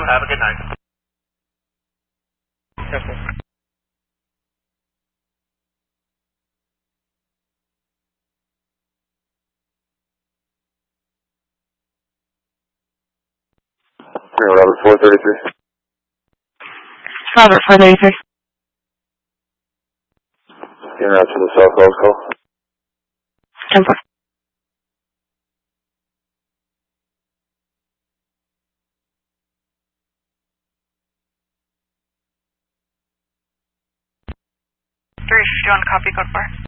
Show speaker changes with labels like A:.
A: Have a good night.
B: Yes, sir.
C: Robert 433.
D: Robert 433.
C: In route to the South Coast call.
D: 10-4.
E: Three, do you want to copy code 4?